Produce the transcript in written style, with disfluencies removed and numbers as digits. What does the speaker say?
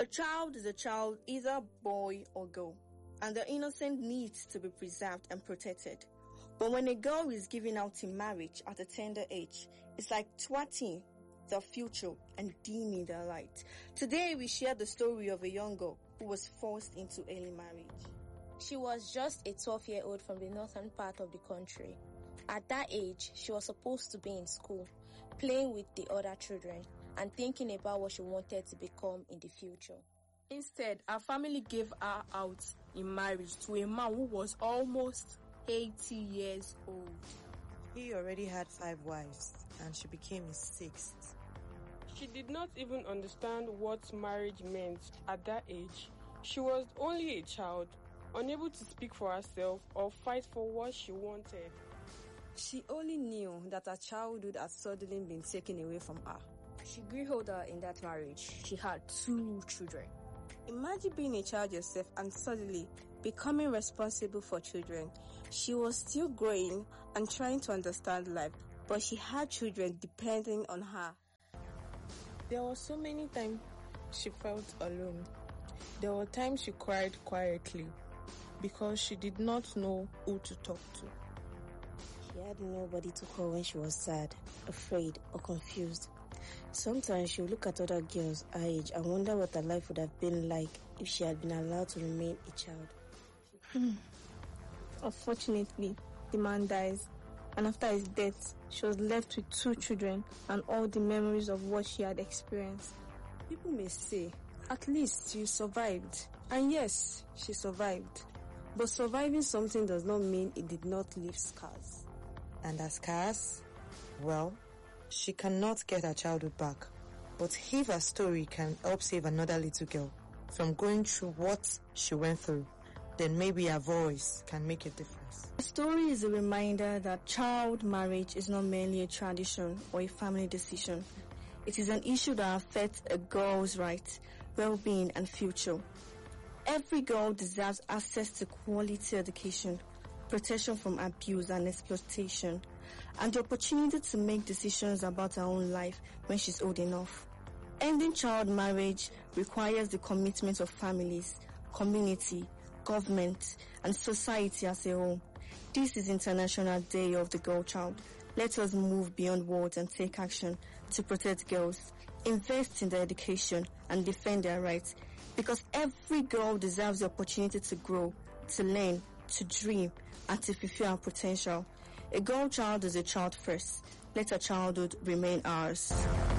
A child is a child, either boy or girl, and the innocent needs to be preserved and protected. But when a girl is given out in marriage at a tender age, it's like thwarting their future and dimming their light. Today we share the story of a young girl who was forced into early marriage. She was just a 12-year-old from the northern part of the country. At that age, she was supposed to be in school, playing with the other children, and thinking about what she wanted to become in the future. Instead, her family gave her out in marriage to a man who was almost 80 years old. He already had 5 wives, and she became his 6th. She did not even understand what marriage meant at that age. She was only a child, unable to speak for herself or fight for what she wanted. She only knew that her childhood had suddenly been taken away from her. She grew older in that marriage. She had 2 children. Imagine being a child yourself and suddenly becoming responsible for children. She was still growing and trying to understand life, but she had children depending on her. There were so many times she felt alone. There were times she cried quietly because she did not know who to talk to. She had nobody to call when she was sad, afraid, or confused. Sometimes she would look at other girls her age and wonder what her life would have been like if she had been allowed to remain a child. Unfortunately, the man dies, and after his death, she was left with 2 children and all the memories of what she had experienced. People may say, at least you survived. And yes, she survived. But surviving something does not mean it did not leave scars. And her scars? Well, she cannot get her childhood back. But if her story can help save another little girl from going through what she went through, then maybe her voice can make a difference. The story is a reminder that child marriage is not merely a tradition or a family decision. It is an issue that affects a girl's rights, well-being, and future. Every girl deserves access to quality education, protection from abuse and exploitation, and the opportunity to make decisions about her own life when she's old enough. Ending child marriage requires the commitment of families, community, government, and society as a whole. This is International Day of the Girl Child. Let us move beyond words and take action to protect girls, invest in their education, and defend their rights. Because every girl deserves the opportunity to grow, to learn, to dream, and to fulfill her potential. A girl child is a child first. Let her childhood remain ours.